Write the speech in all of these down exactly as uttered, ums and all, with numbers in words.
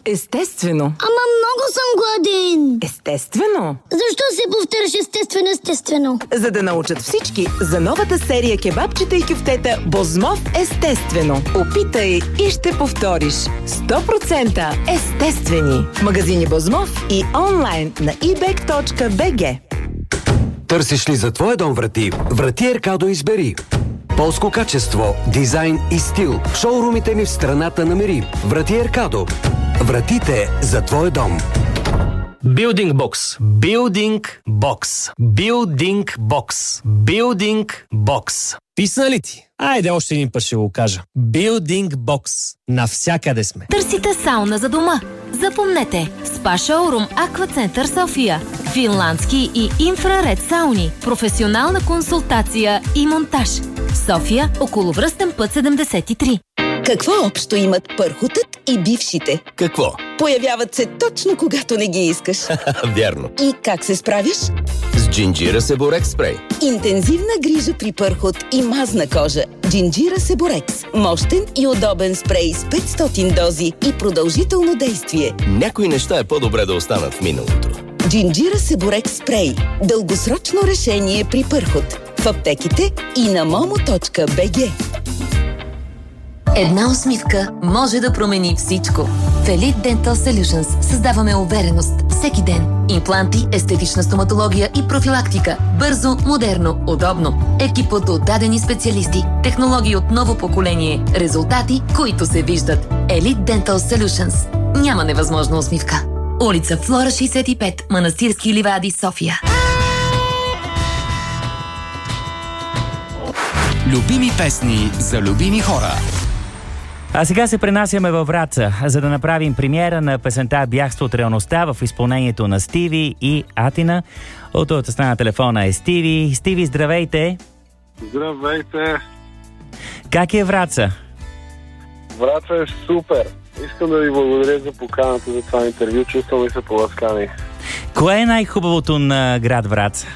Естествено. Ама много съм гладен. Естествено. Защо се повтаряш естествено, естествено? За да научат всички за новата серия кебабчета и кюфтета Бозмов естествено. Опитай и ще повториш. сто процента естествени. В магазини Бозмов и онлайн на и бек точка би джи. Търсиш ли за твоя дом врати? Врати Еркадо избери. Полско качество, дизайн и стил. В шоурумите ни в страната намери. Врати Еркадо. Вратите за твой дом. Building Box. Building Box. Building Box. Building Box. Писна ли ти? Айде още един път ще го кажа. Building Box. Навсякъде сме. Търсите сауна за дома? Запомнете. Спа шоурум Аква Център София. Финландски и инфраред сауни. Професионална консултация и монтаж. София, околовръстен път седемдесет и три. Какво общо имат пърхотът и бившите? Какво? Появяват се точно когато не ги искаш. Вярно. И как се справиш? С Джинджира Себорекс спрей. Интензивна грижа при пърхот и мазна кожа. Джинджира Себорекс. Мощен и удобен спрей с петстотин дози и продължително действие. Някои неща е по-добре да останат в миналото. Джинджира Себорекс спрей. Дългосрочно решение при пърхот. В аптеките и на момо точка би джи. Една усмивка може да промени всичко. В Elite Dental Solutions създаваме увереност всеки ден. Импланти, естетична стоматология и профилактика. Бързо, модерно, удобно. Екипът от дадени специалисти. Технологии от ново поколение. Резултати, които се виждат. Elite Dental Solutions. Няма невъзможна усмивка. Улица Флора шейсет и пет, Манастирски ливади, София. Любими песни за любими хора. А сега се пренасяме във Враца, за да направим премиера на песента "Бягство от реалността" в изпълнението на Стиви и Атина. От другата страна на телефона е Стиви. Стиви, здравейте! Здравейте! Как е Враца? Враца е супер! Искам да ви благодаря за поканата за това интервю. Чувствам и се поласкани. Кое е най-хубавото на град Враца?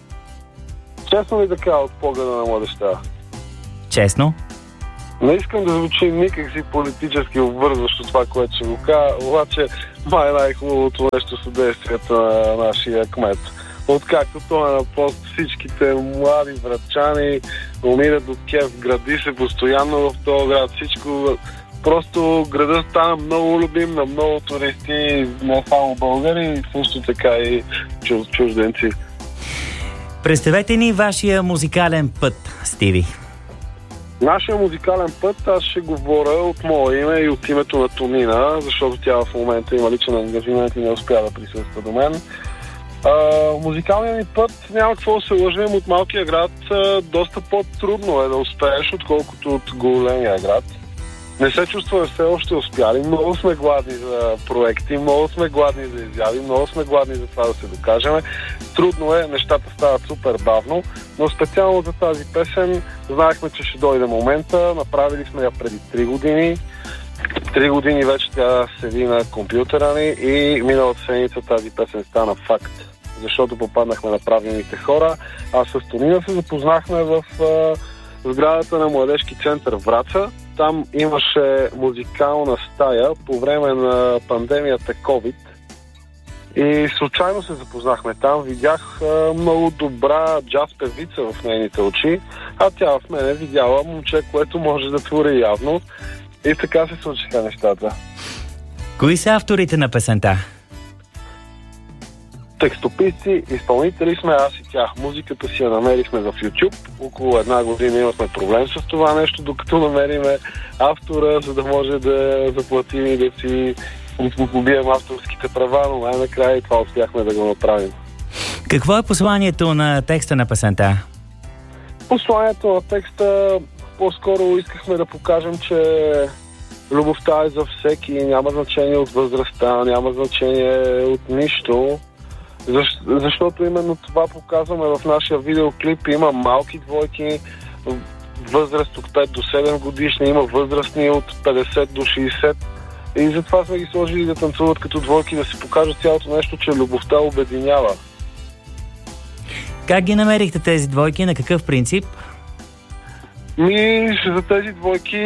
Честно ли така, от погледа на младеща? Честно? Не искам да звучи никак си политически обвързващо това, което ще го кажа, обаче май най-хубавото нещо са действията на нашия кмет. Откакто той е на пост, всичките млади врачани умират от кеф, гради се постоянно в този град. Всичко, просто градът стана много любим на много туристи, не само българи, също така и чужденци. Представете ни вашия музикален път, Стиви. Нашия музикален път аз ще говоря от мое име и от името на Тонина, защото тя в момента има личен ангажимент и не успя да присъства до мен. А, музикалният ми път, няма какво да се лъжим, от малкия град а, доста по-трудно е да успееш, отколкото от големия град. Не се чувстваме все още успяли, много сме гладни за проекти, много сме гладни за изяви, много сме гладни за това да се докажем. Трудно е, нещата стават супер бавно, но специално за тази песен знаехме, че ще дойде момента, направили сме я преди три години. Три години вече тя седи на компютъра ни и миналата седмица тази песен стана факт, защото попаднахме на правилните хора. А с Тонина се запознахме в сградата на Младежки център Враца. Там имаше музикална стая по време на пандемията COVID и случайно се запознахме там. Видях а, много добра джаз певица в нейните очи, а тя в мене видяла момче, което може да твори явно, и така се случиха нещата. Кои са авторите на песента? Текстописци, изпълнители сме, аз и тях. Музиката си я намерихме в YouTube. Около една година имахме проблем с това нещо, докато намериме автора, за да може да заплатим и да си побием авторските права, но най-накрая и това успяхме да го направим. Какво е посланието на текста на песента? Посланието на текста, по-скоро искахме да покажем, че любовта е за всеки, няма значение от възрастта, няма значение от нищо. Защ, защото именно това показваме в нашия видеоклип. Има малки двойки, възраст от пет до седем годишни, има възрастни от петдесет до шейсет. И затова сме ги сложили да танцуват като двойки, да си покажат цялото нещо, че любовта обединява. Как ги намерихте тези двойки? На какъв принцип? Ми, за тези двойки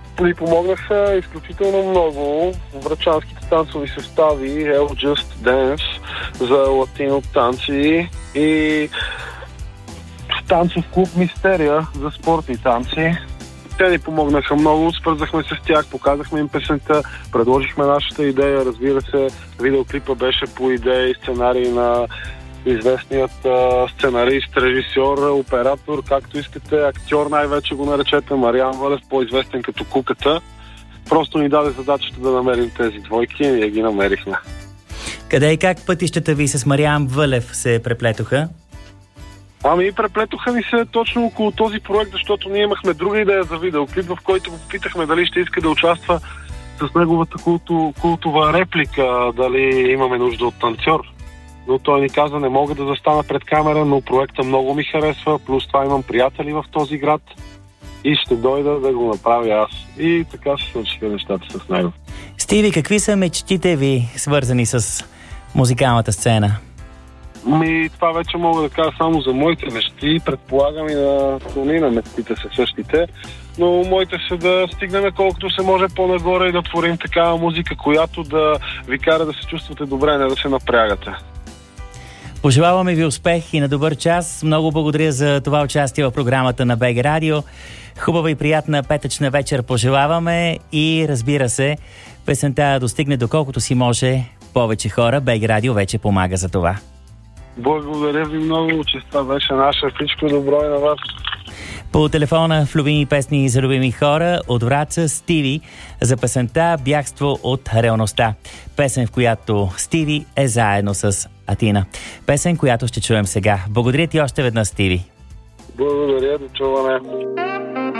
ни помогнаха изключително много врачанските танцови състави L Just Dance за латино танци и танцов клуб Мистерия за спортни танци. Те ни помогнаха много, свързахме се с тях, показахме им песента, предложихме нашата идея, разбира се, видеоклипа беше по идея и сценарий на известният а, сценарист, режисьор, оператор, както искате, актьор най-вече го наречете, Мариан Вълев, по-известен като Куката. Просто ни даде задачата да намерим тези двойки и ние ги намерихме. Къде и как пътищата ви с Мариан Вълев се преплетоха? Ами, преплетоха ни се точно около този проект, защото ние имахме друга идея за видеоклип, в който го попитахме дали ще иска да участва с неговата култу, култова реплика, дали имаме нужда от танцор. Но той ни каза, не мога да застана пред камера, но проекта много ми харесва, плюс това имам приятели в този град и ще дойда да го направя аз. И така се случиха нещата с него. Стиви, какви са мечтите ви, свързани с музикалната сцена? Ми, това вече мога да кажа само за моите мечти. Предполагам и на Тонина мечтите са същите. Но моите са да стигнем колкото се може по-нагоре и да творим такава музика, която да ви кара да се чувствате добре, не да се напрягате. Пожелаваме ви успех и на добър час. Много благодаря за това участие в програмата на БГ Радио. Хубава и приятна петъчна вечер пожелаваме и, разбира се, песента достигне доколкото си може повече хора. БГ Радио вече помага за това. Благодаря ви много, че това беше наше. Всичко добро и на вас. По телефона в любими песни за любими хора от Враца Стиви за песента "Бягство от реалността". Песен, в която Стиви е заедно с Атина. Песен, която ще чуем сега. Благодаря ти още веднъж, Стиви. Благодаря, до чуване.